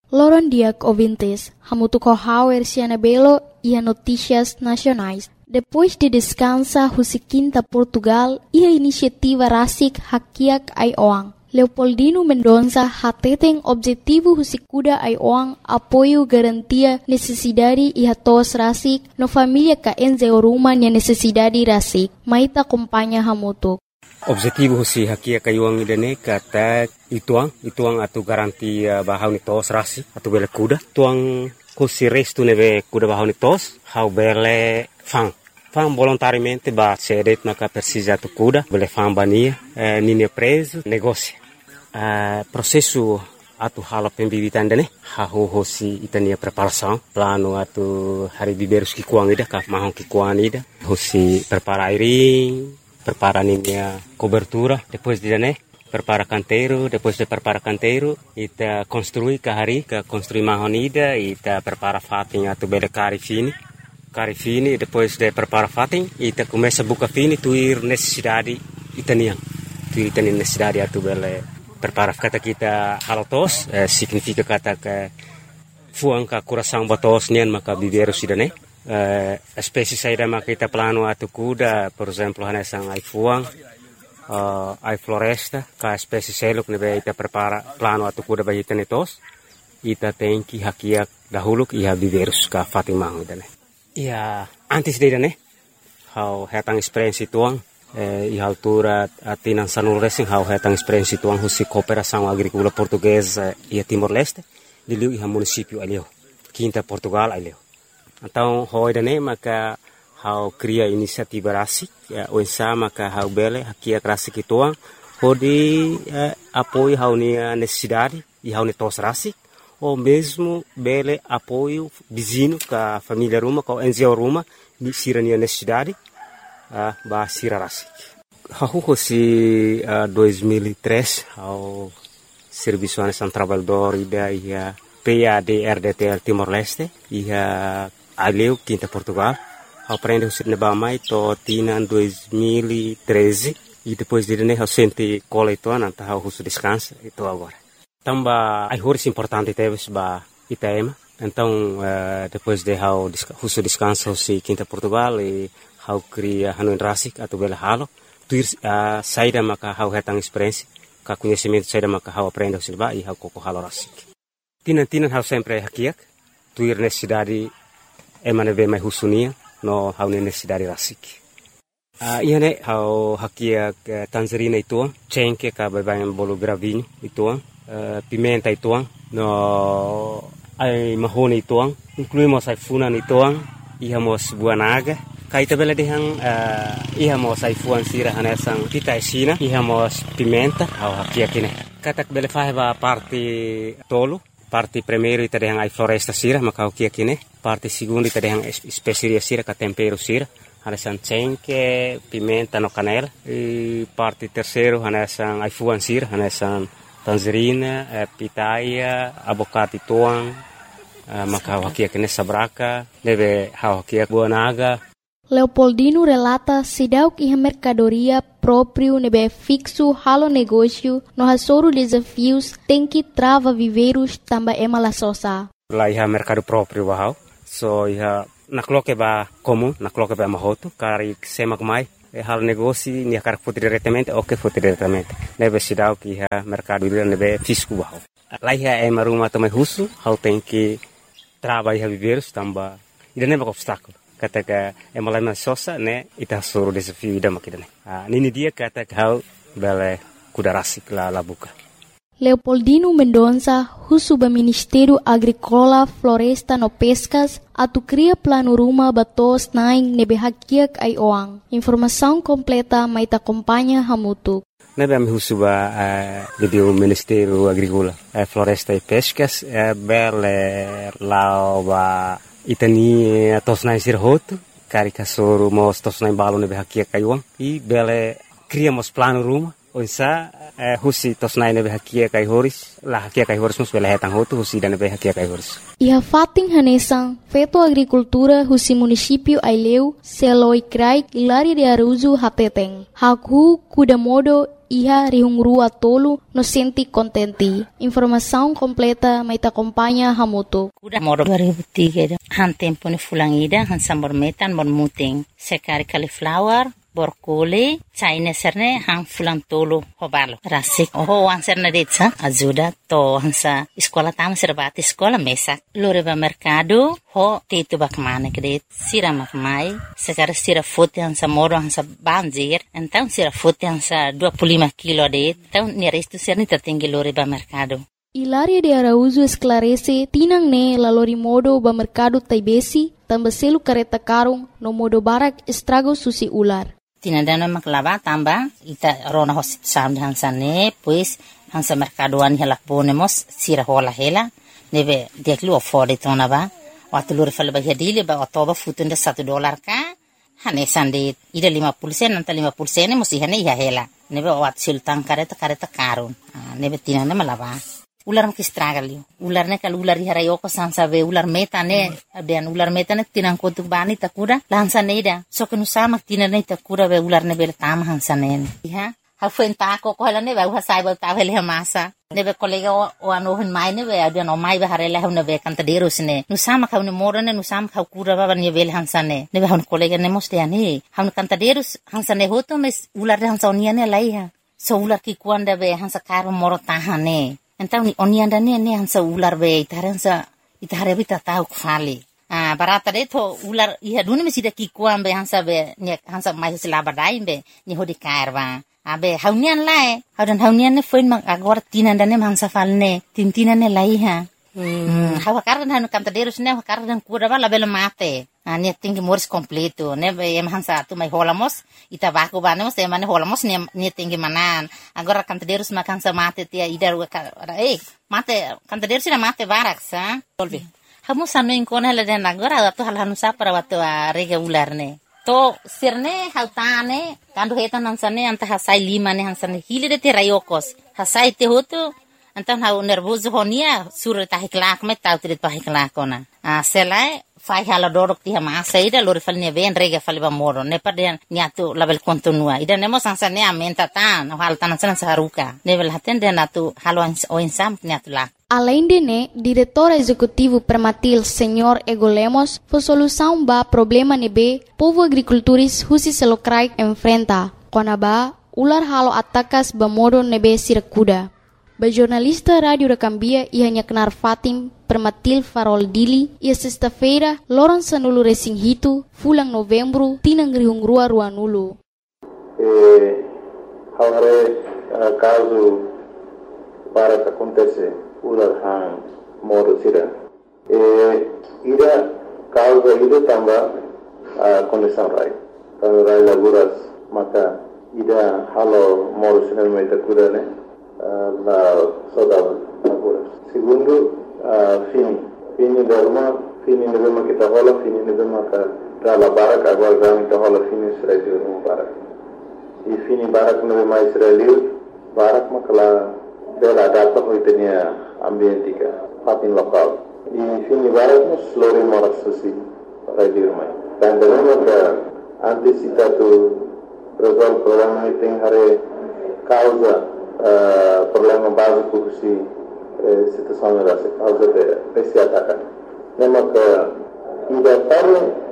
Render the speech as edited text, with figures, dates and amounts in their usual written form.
Loron diak ouvintes, hamutu kohauer siana belo e notícias nacionais. Depois de descansa husikinta Portugal e a iniciativa Rasik Hakiak Aioang. Leopoldino Mendonça hateten objetivo husikuda Aioang apoio garantia necessidade e hatos Rasik no família ka enze oruma nia necessidade Rasik. Maita acompanha hamutu. Objetivo husi Hakiak Aioang idane kata ituang atu garantia bahau ni tos Rasik atu bele kuda. Tuang husi restu neve kuda bahau ni tos hau bele fang volontariamente ba cedet naka precisa tu kuda bele fambania nini preso negócio processo atu hala pembibitan dane hahu hosi itania preparação plano atu hari biberus ki kuang ida ka mahon ki kuang ida hosi prepara airing prepara ninia cobertura depois de dane prepara canteiro depois de prepara canteiro ita construi ka construi mahon ida ita prepara fating atu bele cari fini depois de prepara fating ita começa buka fini tuir necessidade itanian necessidade atu bele prepara kata kita halatos significa kata ke fuang ka coração batos nian maka biberu sidane espécie saída maka kita plano atu kuda por exemplo hanesang ai fuang ai floresta ka espécie seluk nebe ita prepara plano atu kuda bagi tenetos ita tenki hakiak dahuluk iha biberus ka fatimah idane. Ia antes de né, how hetang experiência tuang e altura atinan sanul racing how hetang experiência tuang husi cooperação agrícola portuguesa e Timor-Leste de liu iha município alio quinta Portugal alio. Então hoje né maka how cria inisiativa Rasik o ensa maka how bele hakia Rasik tuang hodi apoio how ni necessidade e how ni tos Rasik ou mesmo bele apoio vizinho com a família Ruma, com a NGO Ruma, de sirania necessidade, ba sira Rasik. Hahu si 2003 ao Serviço Nacional Trabalhador ida ia PAD-RDTL Timor-Leste ia aleu quinta Portugal, aprende o sirneba mai to tina 2013 e depois de né ao sente cola itu anta ao russo descansa itu agora. Tamba ai horas importante teves ba Itaema. Então depois de how husu descanso si quinta Portugal e how cria hanuin Rasik atau bela halo tuir saída maka how hetang experiência ka conhecimento saída maka how aprende silba e how koko halo Rasik. Tinan how sempre hakiak tuir necessidade emane be mai husunia no how necessidade Rasik. Iane how hakiak Tanzania itu cengke ka babayan bolu gravinho itu pimenta ituang no ai mahoni ituang incluímos ai funan ituang ihamos buanaga kaita bela dehang ihamos ai fuan sira hanesang pita sina ihamos pimenta au hakia kine katak bela faheba parte tolo parte primeiro ita dehang ai floresta sira maka hakia kine parte segundo ita dehang especiaria sira ka tempero sira hanesang cengke pimenta no canela e parte terceiro hanesang ai fuan sira hanesang tangerina, pitaia, abocate tuang, maka hakia kene sabraka, deve hakia buanaga. Leopoldino relata sidauk iha mercadoria próprio nebe fixo halo negócio no hasoro desafios tem que trava viveiros tamba emala sosa. Lá iha mercado próprio bahau, so iha nakloke ba comum, nakloke ba mahoto, kari semak mai. Hal negócio ni akar foto diretamente ou que foto diretamente nebe sidau que mercado livre nebe fisco bahau lá é maruma também russo how tem que trabalhar viver tamba ida nebe obstáculo kata ka malama sosa né ita soro desafio ida makidane nini dia kata how bele kuda Rasik la buka. Leopoldino Mendonça, Husuba Ministério Agrícola, Floresta no Pescas, atu cria plano ruma batos naing nebe hakiak Aioang. Informação completa mai ta acompanha hamutu. Nebe am Husuba o Ministério Agrícola, Floresta e Pescas, bele lauba itani tos naing sirhoto, karika soro mos tos naing balo nebe hakiak Aioang e bele criamos plano ruma Onsa husi tosnai nebe hakia kai horis la hakia kai horis mus bela hetang hotu husi dan nebe hakia kai horis. Iha fating hanesang feto agricultura husi município Aileu seloi krai Hilaria de Araújo hateteng. Haku kuda modo iha rihungrua tolu no senti contenti. Informação completa maita acompanha hamoto. Kuda modo 2003 han tempo ni fulangida han sambor metan bon muting sekari cauliflower borkole China serne hang fulang tolo hobalo rasik ho wan serne detsa ajuda to hansa sekolah tam serbati sekolah mesak loreba mercado ho tetu bakmane kede sira makmai sekarang sira foto hansa moro hansa banjir então sira foto hansa 25 kilo de então ni resto serne tertinggi loreba mercado. Hilaria de Araújo esclarece tinang ne lalori modo ba mercado taibesi tambaselu kareta karung no modo barak estrago susi ular. Tinadana maklaba tamba ita rona hosit sam hansane pues hansa mercadoan hela ponemos sira hola hela nebe deklu afford tona ba waktu lur fal ba hadile ba otoba futunda $1 ka hane sande ida 50% nanta 50% musi hane ya hela nebe wat sultan kareta karun nebe tinana malaba ular makistragali ular ne kal ular harayo ko sansa be ular metane abian ular metane tinang ko bani takuda lansa neida so kenu sama tinane takuda be ular ne be tam hansanen ha ha fenta ko hala ne ba sai ba ta hele masa ne be kolega o ano hin mai ne be abian o mai be harela ne be kanta deros ne nu sama ka ne morane nu sama ka kura ba ne be hansane ne be han kolega ne moste ani han kanta deros hansane hoto mes ular hansa oniane laiha so ular ki kuanda be hansa karo moro tahane. Então onianda ne hansa ular be itaransa itare bita tau kfali barata de to ular iha duni mesida kikuan be hansa be ne hansa mai sila badai be ni hodi karwa abe haunian lae haunian ne foin mang agora tinanda ne hansa falne tintina ne laiha hawa kardan hanu kanta derus ne kardan kuda bala bela mate ne tinggi moris completo ne be em hansa tu mai holamos ita baku banemos e mane holamos ne tinggi manan agora kanta derus makan sa mate tia idar mate kanta derus na mate barak sa tolvi hamu sanu inkona la den agora tu hal hanu sa para watu rega ular ne to sirne hautane kandu hetan hansane anta hasai lima ne hansane hile de terayokos hasai te hotu antam hau nervoso honia sur tahiklak me tau trit tahiklak ona selai fai hala dorok ti masa ida lor falne ben rega falba moro ne paden niatu label kontinua ida nemo sansane amenta tan hal tan san saruka level haten den atu halwan o insam niatu la. Além de né, diretor executivo permatil Senhor Ego Lemos, foi solução ba problema nebe povo agricultores husi selokrai enfrenta. Konaba ular halo atakas ba modo nebe sirakuda. Ba jornalista Rádio da Cambia ia nyaknar Fatim permatil Farol Dili ia sexta-feira loron sanulu resing hitu fulang novembro tinang rihungrua ruanulu. Agora caso para que acontece ular hang modo sira ida causa ida tamba condição rai laguras maka ida halo modo sira meta kuda ne la saudade laguras segundo fini dorma fini nebema kita hola fini nebema ka dala barak agora gami ta hola fini sira dirmo barak e fini barak nebema israeli barak makala bela data hoitenia ambientika fatin lokal di sini barat slore moras susi para dirmai dan dalam ka antisipatu resolve problema iting hare causa problema básico si situação da causa de esse ataque nema ka ida parle